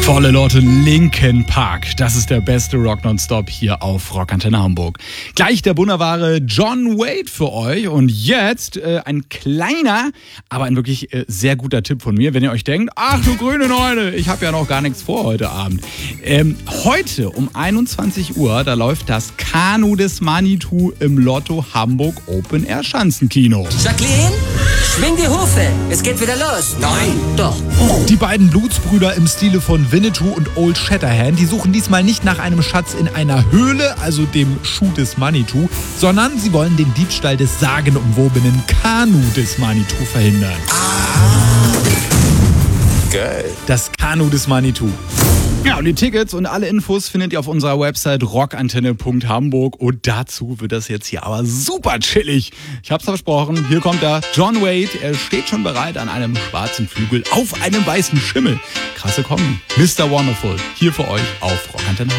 Volle Lotte Linkin Park. Das ist der beste Rock Nonstop hier auf Rockantenne Hamburg. Gleich der wunderbare John Wade für euch. Und jetzt ein kleiner, aber ein wirklich sehr guter Tipp von mir, wenn ihr euch denkt, ach du grüne Neune, ich habe ja noch gar nichts vor heute Abend. Heute um 21 Uhr, da läuft das Kanu des Manitou im Lotto Hamburg Open Air Schanzenkino. Jacqueline, schwing die Hufe, es geht wieder los. Nein, doch. Die beiden Blutsbrüder im Stile von Winnetou und Old Shatterhand, die suchen diesmal nicht nach einem Schatz in einer Höhle, also dem Schuh des Manitou, sondern sie wollen den Diebstahl des sagenumwobenen Kanu des Manitou verhindern. Geil. Das Kanu des Manitou. Ja, und die Tickets und alle Infos findet ihr auf unserer Website rockantenne.hamburg. Und dazu wird das jetzt hier aber super chillig. Ich hab's versprochen, hier kommt der John Wade. Er steht schon bereit an einem schwarzen Flügel auf einem weißen Schimmel. Krasse Kombi. Mr. Wonderful. Hier für euch auf Rockantenne.